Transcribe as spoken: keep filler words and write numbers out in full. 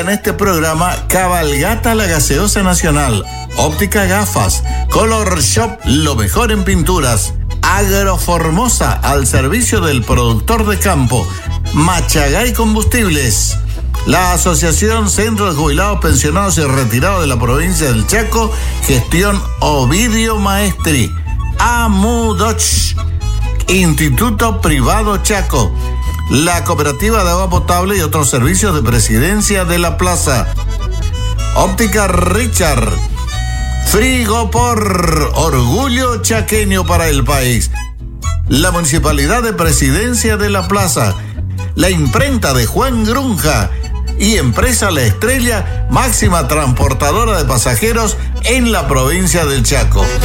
En este programa, Cabalgata la Gaseosa Nacional, Óptica Gafas, Color Shop, lo mejor en pinturas, Agroformosa, al servicio del productor de campo, Machagay Combustibles, la Asociación Centro de Jubilados, Pensionados y Retirados de la Provincia del Chaco, gestión Ovidio Maestri, Amudoch, Instituto Privado Chaco, la Cooperativa de Agua Potable y otros servicios de Presidencia de la Plaza, Óptica Richard, Frigopor, orgullo chaqueño para el país, la Municipalidad de Presidencia de la Plaza, la Imprenta de Juan Grunja y Empresa La Estrella, máxima transportadora de pasajeros en la provincia del Chaco.